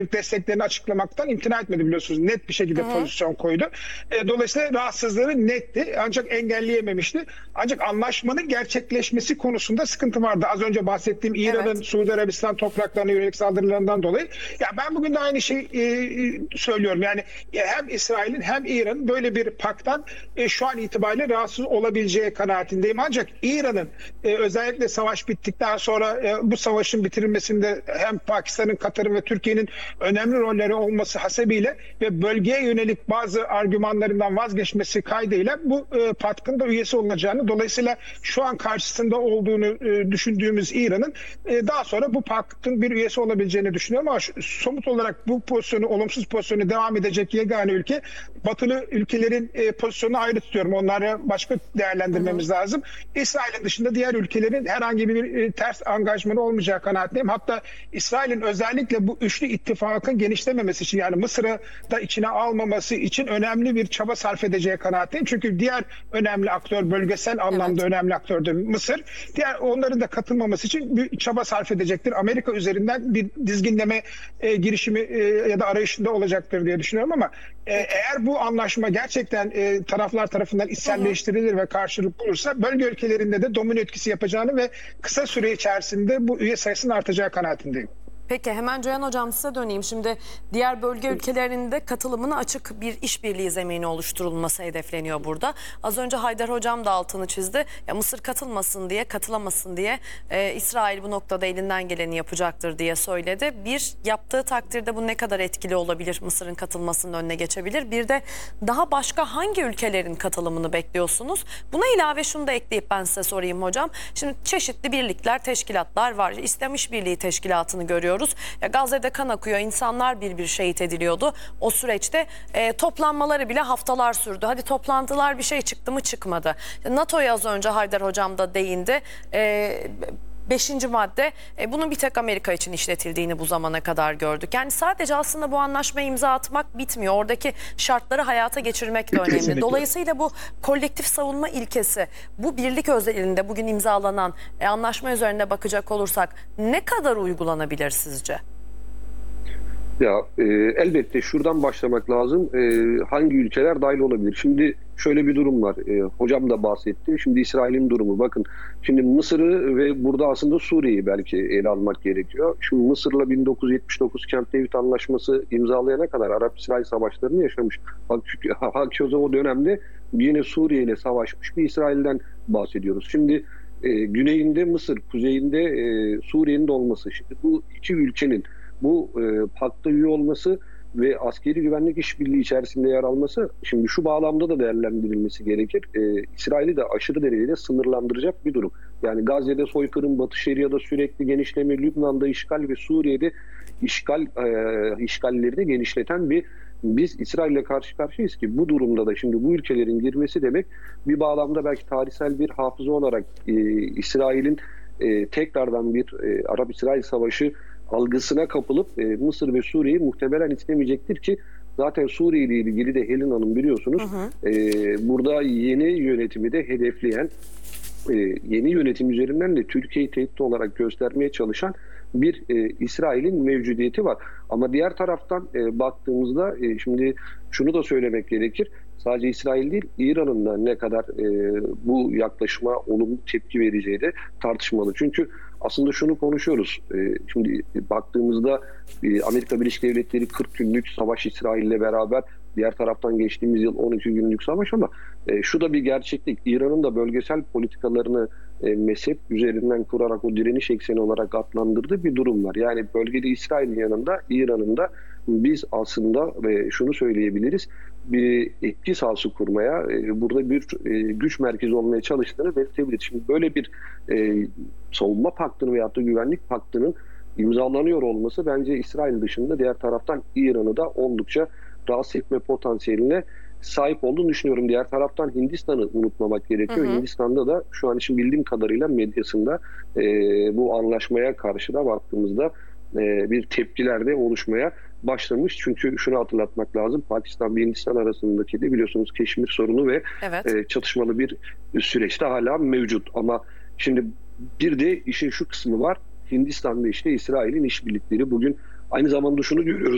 desteklerini açıklamaktan imtina etmedi biliyorsunuz. Net bir şekilde pozisyon koydu. Dolayısıyla rahatsızlığı netti. Ancak engelleyememişti. Ancak anlaşmanın gerçekleşmesi konusunda sıkıntı vardı. Az önce bahsettiğim İran'ın Suudi Arabistan topraklarına yönelik saldırılarından dolayı. Ya ben bugün de aynı şeyi söylüyorum. Yani hem İsrail'in hem İran'ın böyle bir paktan şu an itibariyle rahatsız olabileceği kanaatindeyim. Ancak İran'ın özellikle savaş bittikten sonra bu savaşın bitirilmesinde hem Pakistan'ın, Katar'ın ve Türkiye'nin önemli rolleri olması hasebiyle ve bölgeye yönelik bazı argümanlarından vazgeçmesi kaydıyla bu paktın da üyesi olacağını, dolayısıyla şu an karşısında olduğunu düşündüğümüz İran'ın daha sonra bu paktın bir üyesi olabileceğini düşünüyorum ama somut olarak bu pozisyonu, olumsuz pozisyonu devam edecek yegane ülke batılı ülkelerin pozisyonunu ayrı tutuyorum. Onları başka değerlendirmemiz lazım. İsrail'in dışında diğer ülkelerin herhangi bir ters angajmanı olmayacağı kanaatindeyim. Hatta İsrail'in özellikle bu üçlü ittifakın genişlememesi için, yani Mısır'ı da içine almaması için önemli bir çaba sarf edeceği kanaatindeyim. Çünkü diğer önemli aktör, bölgesel anlamda önemli aktördür Mısır. Diğer onların da katılmaması için bir çaba sarf edecektir. Amerika üzerinden bir dizginleme girişimi ya da arayışında olacaktır diye düşünüyorum ama eğer bu anlaşma gerçekten taraflar tarafından içselleştirilir ve karşılık bulursa bölge ülkelerinde de domino etkisi yapacağını ve kısa süre içerisinde bu üye sayısının artacağı kanaatindeyim. Peki hemen Ceyhan Hocam size döneyim. Şimdi diğer bölge ülkelerinde katılımına açık bir işbirliği zemini oluşturulması hedefleniyor burada. Az önce Haydar Hocam da altını çizdi. Ya Mısır katılmasın diye, katılamasın diye İsrail bu noktada elinden geleni yapacaktır diye söyledi. Bir, yaptığı takdirde bu ne kadar etkili olabilir? Mısır'ın katılmasının önüne geçebilir. Bir de daha başka hangi ülkelerin katılımını bekliyorsunuz? Buna ilave şunu da ekleyip ben size sorayım hocam. Şimdi çeşitli birlikler, teşkilatlar var. İslam İşbirliği Teşkilatı'nı görüyoruz. Ya Gazze'de kan akıyor, insanlar bir şehit ediliyordu. O süreçte toplanmaları bile haftalar sürdü. Hadi toplantılar, bir şey çıktı mı çıkmadı. NATO'ya az önce Haydar Hocam da değindi. 5. madde bunun bir tek Amerika için işletildiğini bu zamana kadar gördük. Yani sadece aslında bu anlaşmaya imza atmak bitmiyor. Oradaki şartları hayata geçirmek de önemli. Kesinlikle. Dolayısıyla bu kolektif savunma ilkesi, bu birlik özelinde bugün imzalanan anlaşma üzerine bakacak olursak ne kadar uygulanabilir sizce? Ya elbette şuradan başlamak lazım. Hangi ülkeler dahil olabilir? Şimdi şöyle bir durum var. Hocam da bahsetti. Şimdi İsrail'in durumu. Bakın şimdi Mısır'ı ve burada aslında Suriye'yi belki ele almak gerekiyor. Şimdi Mısır'la 1979 Camp David Anlaşması imzalayana kadar Arap-İsrail savaşlarını yaşamış. Halbuki o dönemde yine Suriye ile savaşmış bir İsrail'den bahsediyoruz. Şimdi güneyinde Mısır, kuzeyinde Suriye'nin de olması. Şimdi bu iki ülkenin bu pakta üye olması ve askeri güvenlik işbirliği içerisinde yer alması şimdi şu bağlamda da değerlendirilmesi gerekir. İsrail'i de aşırı derecede sınırlandıracak bir durum. Yani Gazze'de soykırım, Batı Şeria'da sürekli genişleme, Lübnan'da işgal ve Suriye'de işgalleri de genişleten biz İsrail'le karşı karşıyayız ki bu durumda da şimdi bu ülkelerin girmesi demek bir bağlamda belki tarihsel bir hafıza olarak İsrail'in tekrardan bir Arap-İsrail savaşı algısına kapılıp Mısır ve Suriye'yi muhtemelen istemeyecektir ki zaten Suriye ile ilgili de Helin Hanım biliyorsunuz burada yeni yönetimi de hedefleyen yeni yönetim üzerinden de Türkiye'yi tehdit olarak göstermeye çalışan bir İsrail'in mevcudiyeti var. Ama diğer taraftan baktığımızda şimdi şunu da söylemek gerekir. Sadece İsrail değil, İran'ın da ne kadar bu yaklaşıma olumlu tepki vereceği de tartışmalı. Çünkü aslında şunu konuşuyoruz. Şimdi baktığımızda Amerika Birleşik Devletleri 40 günlük savaş İsrail'le beraber, diğer taraftan geçtiğimiz yıl 12 günlük savaş ama şu da bir gerçeklik. İran'ın da bölgesel politikalarını mezhep üzerinden kurarak o direniş ekseni olarak adlandırdığı bir durum var. Yani bölgede İsrail'in yanında İran'ın da biz aslında şunu söyleyebiliriz, bir etki sahası kurmaya, burada bir güç merkezi olmaya çalıştığını belirtebiliriz. Şimdi böyle bir savunma paktının veyahut da güvenlik paktının imzalanıyor olması bence İsrail dışında diğer taraftan İran'ı da oldukça rahatsız etme potansiyeline sahip olduğunu düşünüyorum. Diğer taraftan Hindistan'ı unutmamak gerekiyor. Hindistan'da da şu an için bildiğim kadarıyla medyasında bu anlaşmaya karşı da baktığımızda bir tepkiler de oluşmaya başlamış. Çünkü şunu hatırlatmak lazım. Pakistan ve Hindistan arasındaki de biliyorsunuz Keşmir sorunu ve çatışmalı bir süreçte hala mevcut. Ama şimdi bir de işin şu kısmı var. Hindistan'da işte İsrail'in işbirlikleri bugün aynı zamanda şunu görüyoruz.